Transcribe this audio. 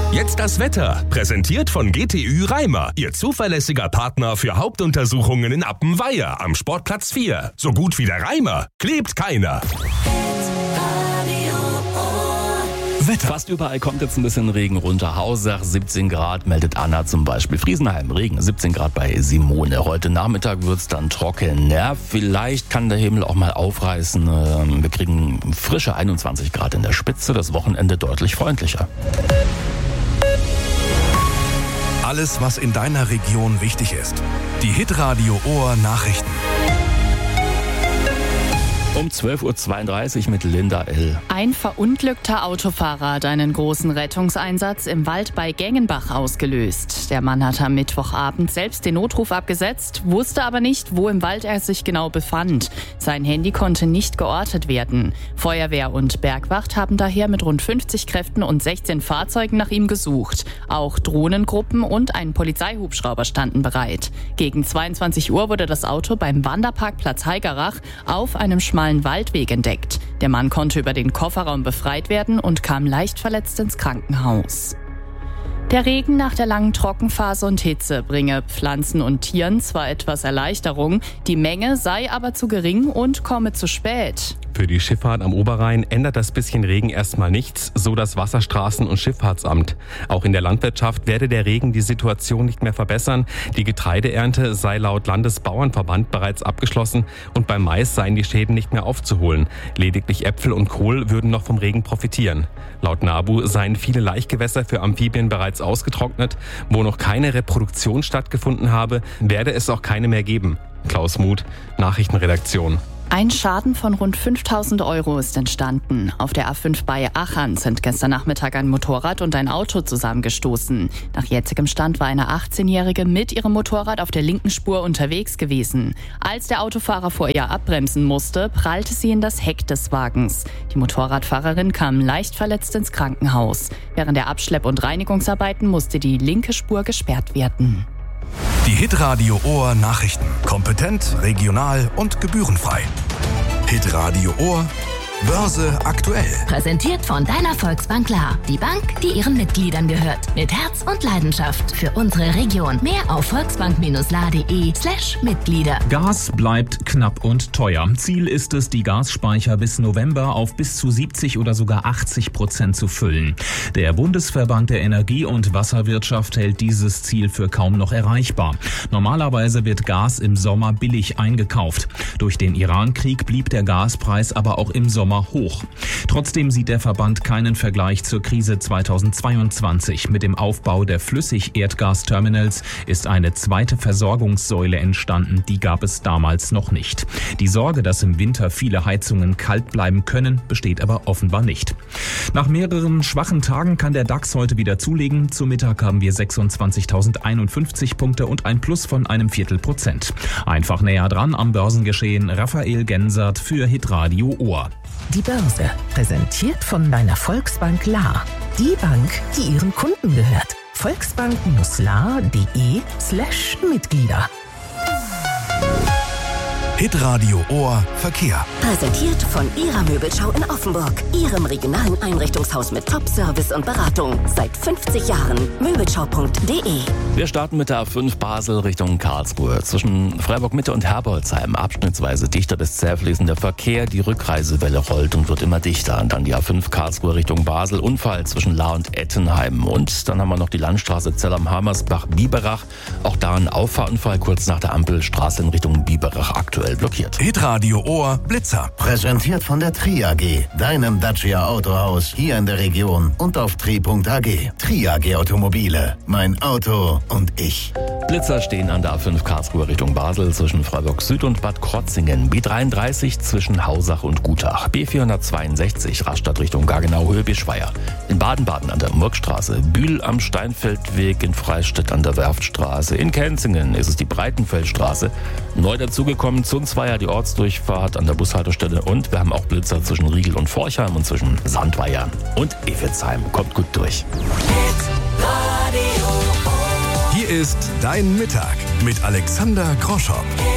Jetzt das Wetter, präsentiert von GTÜ Reimer, Ihr zuverlässiger Partner für Hauptuntersuchungen in Appenweier am Sportplatz 4. So gut wie der Reimer klebt keiner. Wetter. Fast überall kommt jetzt ein bisschen Regen runter. Hausach 17 Grad, meldet Anna zum Beispiel. Friesenheim, Regen 17 Grad bei Simone. Heute Nachmittag wird's dann trocken. Ja, vielleicht kann der Himmel auch mal aufreißen. Wir kriegen frische 21 Grad in der Spitze. Das Wochenende deutlich freundlicher. Alles, was in deiner Region wichtig ist. Die Hitradio Ohr Nachrichten. Um 12.32 Uhr mit Linda L. Ein verunglückter Autofahrer hat einen großen Rettungseinsatz im Wald bei Gengenbach ausgelöst. Der Mann hat am Mittwochabend selbst den Notruf abgesetzt, wusste aber nicht, wo im Wald er sich genau befand. Sein Handy konnte nicht geortet werden. Feuerwehr und Bergwacht haben daher mit rund 50 Kräften und 16 Fahrzeugen nach ihm gesucht. Auch Drohnengruppen und ein Polizeihubschrauber standen bereit. Gegen 22 Uhr wurde das Auto beim Wanderparkplatz Heigerach auf einem schmalen Waldweg entdeckt. Der Mann konnte über den Kofferraum befreit werden und kam leicht verletzt ins Krankenhaus. Der Regen nach der langen Trockenphase und Hitze bringe Pflanzen und Tieren zwar etwas Erleichterung, die Menge sei aber zu gering und komme zu spät. Für die Schifffahrt am Oberrhein ändert das bisschen Regen erstmal nichts, so das Wasserstraßen- und Schifffahrtsamt. Auch in der Landwirtschaft werde der Regen die Situation nicht mehr verbessern. Die Getreideernte sei laut Landesbauernverband bereits abgeschlossen und beim Mais seien die Schäden nicht mehr aufzuholen. Lediglich Äpfel und Kohl würden noch vom Regen profitieren. Laut NABU seien viele Laichgewässer für Amphibien bereits ausgetrocknet. Wo noch keine Reproduktion stattgefunden habe, werde es auch keine mehr geben. Klaus Muth, Nachrichtenredaktion. Ein Schaden von rund 5.000 € ist entstanden. Auf der A5 bei Aachen sind gestern Nachmittag ein Motorrad und ein Auto zusammengestoßen. Nach jetzigem Stand war eine 18-Jährige mit ihrem Motorrad auf der linken Spur unterwegs gewesen. Als der Autofahrer vor ihr abbremsen musste, prallte sie in das Heck des Wagens. Die Motorradfahrerin kam leicht verletzt ins Krankenhaus. Während der Abschlepp- und Reinigungsarbeiten musste die linke Spur gesperrt werden. Die Hitradio Ohr Nachrichten. Kompetent, regional und gebührenfrei. Hitradio Ohr Börse aktuell. Präsentiert von deiner Volksbank Klar. Die Bank, die ihren Mitgliedern gehört. Mit Herz und Leidenschaft für unsere Region. Mehr auf volksbank-la.de/Mitglieder. Gas bleibt knapp und teuer. Ziel ist es, die Gasspeicher bis November auf bis zu 70 oder sogar 80% zu füllen. Der Bundesverband der Energie- und Wasserwirtschaft hält dieses Ziel für kaum noch erreichbar. Normalerweise wird Gas im Sommer billig eingekauft. Durch den Iran-Krieg blieb der Gaspreis aber auch im Sommer hoch. Trotzdem sieht der Verband keinen Vergleich zur Krise 2022. Mit dem Aufbau der Flüssig-Erdgasterminals ist eine zweite Versorgungssäule entstanden. Die gab es damals noch nicht. Die Sorge, dass im Winter viele Heizungen kalt bleiben können, besteht aber offenbar nicht. Nach mehreren schwachen Tagen kann der DAX heute wieder zulegen. Zu Mittag haben wir 26.051 Punkte und ein Plus von einem Viertelprozent. Einfach näher dran am Börsengeschehen. Raphael Gensert für Hitradio Ohr. Die Börse, präsentiert von deiner Volksbank La. Die Bank, die ihren Kunden gehört. Volksbank-la.de/Mitglieder. Hitradio Ohr Verkehr. Präsentiert von Ihrer Möbelschau in Offenburg. Ihrem regionalen Einrichtungshaus mit Top-Service und Beratung. Seit 50 Jahren. Möbelschau.de. Wir starten mit der A5 Basel Richtung Karlsruhe. Zwischen Freiburg Mitte und Herbolzheim abschnittsweise dichter bis zäh fließender Verkehr. Die Rückreisewelle rollt und wird immer dichter. Und dann die A5 Karlsruhe Richtung Basel. Unfall zwischen Lahr und Ettenheim. Und dann haben wir noch die Landstraße Zell-am-Hammersbach-Biberach. Auch da ein Auffahrunfall kurz nach der Ampel. Straße in Richtung Biberach aktuell blockiert. Hitradio Ohr Blitzer. Präsentiert von der Tri AG, deinem Dacia Autohaus hier in der Region und auf tri.ag. Tri AG Automobile. Mein Auto und ich. Blitzer stehen an der A5 Karlsruhe Richtung Basel zwischen Freiburg Süd und Bad Krotzingen. B33 zwischen Hausach und Gutach. B462 Rastatt Richtung Gagenau-Höhe Bischweier. In Baden-Baden an der Murkstraße. Bühl am Steinfeldweg, in Freistädt an der Werftstraße. In Kenzingen ist es die Breitenfeldstraße. Neu dazugekommen Zunzweier, die Ortsdurchfahrt an der Bushaltestelle. Und wir haben auch Blitzer zwischen Riegel und Forchheim und zwischen Sandweier und Efezheim. Kommt gut durch. Hier ist Dein Mittag mit Alexander Groschow.